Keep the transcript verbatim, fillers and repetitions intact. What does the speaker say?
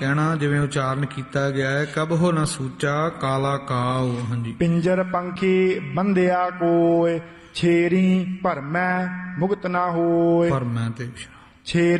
ਕਹਿਣਾ ਜਿਵੇਂ ਉਚਾਰਨ ਕੀਤਾ ਗਿਆ ਹੈ, ਕਬਹੁ ਨਾ ਸੂਚਾ ਕਾਲਾ ਕਾਉ। ਹਾਂਜੀ। ਪਿੰਜਰ ਪੰਖੀ ਬੰਧਿਆ ਕੋਇ, ਛੇਰੀ ਭਰਮੈ ਮੁਕਤ ਨਾ ਹੋਇ। ਭਰਮੈ ਤੇ ਛੇਰੀ